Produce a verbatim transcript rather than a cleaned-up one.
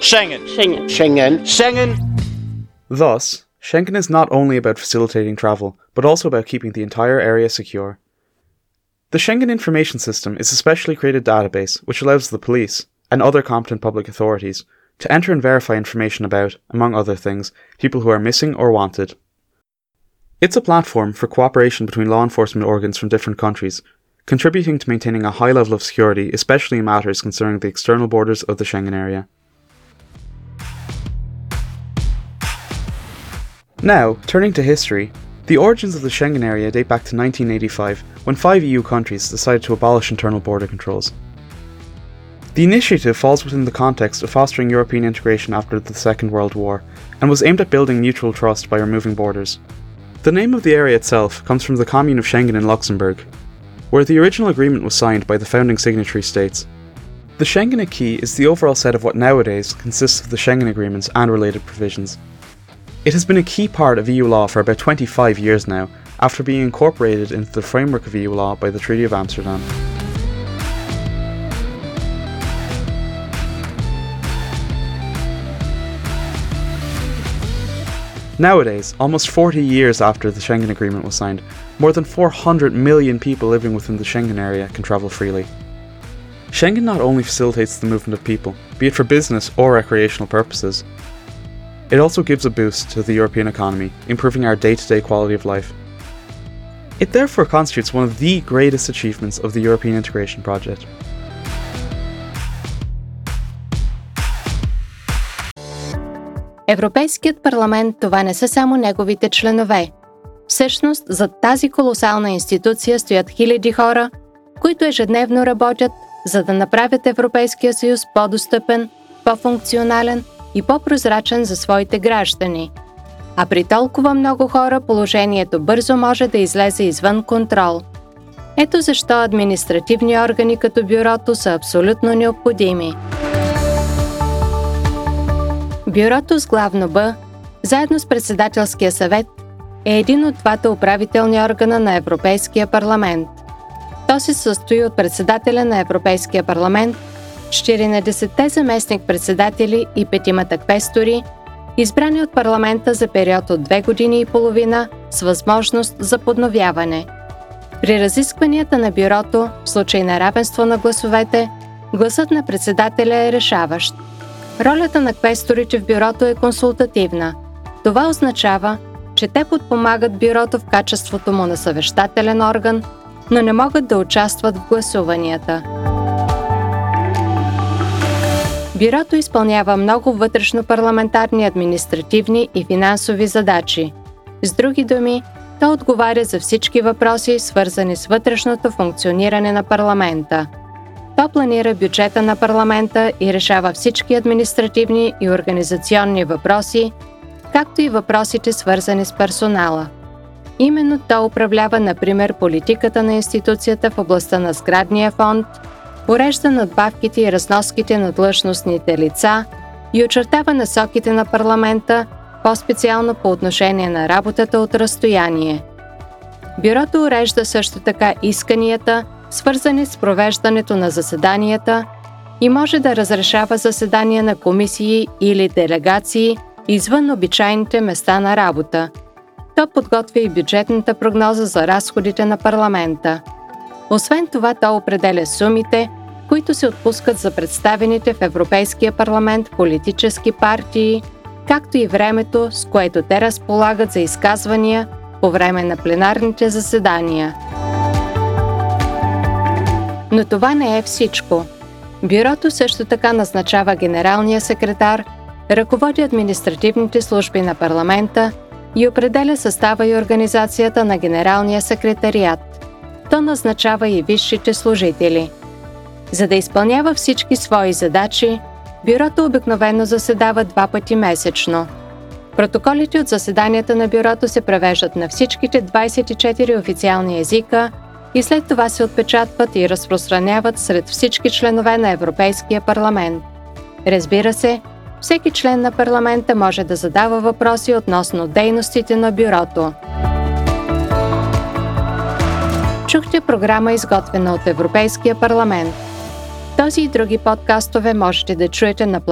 Schengen. Schengen. Schengen. Schengen. Thus, Schengen is not only about facilitating travel, but also about keeping the entire area secure. The Schengen Information System is a specially created database which allows the police, and other competent public authorities, to enter and verify information about, among other things, people who are missing or wanted. It's a platform for cooperation between law enforcement organs from different countries, contributing to maintaining a high level of security, especially in matters concerning the external borders of the Schengen area. Now, turning to history, the origins of the Schengen area date back to nineteen eighty-five, when five E U countries decided to abolish internal border controls. The initiative falls within the context of fostering European integration after the Second World War, and was aimed at building mutual trust by removing borders. The name of the area itself comes from the Commune of Schengen in Luxembourg, where the original agreement was signed by the founding signatory states. The Schengen Acquis is the overall set of what nowadays consists of the Schengen agreements and related provisions. It has been a key part of E U law for about twenty-five years now, after being incorporated into the framework of E U law by the Treaty of Amsterdam. Nowadays, almost forty years after the Schengen Agreement was signed, more than four hundred million people living within the Schengen area can travel freely. Schengen not only facilitates the movement of people, be it for business or recreational purposes, it also gives a boost to the European economy, improving our day-to-day quality of life. It therefore constitutes one of the greatest achievements of the European integration project. Европейският парламент, това не са само неговите членове. Всъщност, зад тази колосална институция стоят хиляди хора, които ежедневно работят, за да направят Европейския съюз по-достъпен, по-функционален и по-прозрачен за своите граждани. А при толкова много хора положението бързо може да излезе извън контрол. Ето защо административни органи като бюрото са абсолютно необходими. Бюрото с главно Б, заедно с председателския съвет, е един от двата управителни органа на Европейския парламент. То се състои от председателя на Европейския парламент, четиринадесетте заместник-председатели и петимата квестори, избрани от парламента за период от две години и половина с възможност за подновяване. При разискванията на бюрото, в случай на равенство на гласовете, гласът на председателя е решаващ. Ролята на квесторите в бюрото е консултативна. Това означава, че те подпомагат бюрото в качеството му на съвещателен орган, но не могат да участват в гласуванията. Бюрото изпълнява много вътрешно-парламентарни административни и финансови задачи. С други думи, то отговаря за всички въпроси, свързани с вътрешното функциониране на парламента. То планира бюджета на парламента и решава всички административни и организационни въпроси, както и въпросите, свързани с персонала. Именно то управлява, например, политиката на институцията в областта на сградния фонд, урежда надбавките и разноските на длъжностните лица и очертава насоките на парламента, по-специално по отношение на работата от разстояние. Бюрото урежда също така исканията, свързани с провеждането на заседанията, и може да разрешава заседания на комисии или делегации извън обичайните места на работа. То подготвя и бюджетната прогноза за разходите на парламента. Освен това, то определя сумите, които се отпускат за представените в Европейския парламент политически партии, както и времето, с което те разполагат за изказвания по време на пленарните заседания. Но това не е всичко. Бюрото също така назначава генералния секретар, ръководи административните служби на парламента и определя състава и организацията на генералния секретариат. То назначава и висшите служители. За да изпълнява всички свои задачи, бюрото обикновено заседава два пъти месечно. Протоколите от заседанията на бюрото се превеждат на всичките двадесет и четири официални езика и след това се отпечатват и разпространяват сред всички членове на Европейския парламент. Разбира се, всеки член на парламента може да задава въпроси относно дейностите на бюрото. Чухте програма, изготвена от Европейския парламент. Този и други подкастове можете да чуете на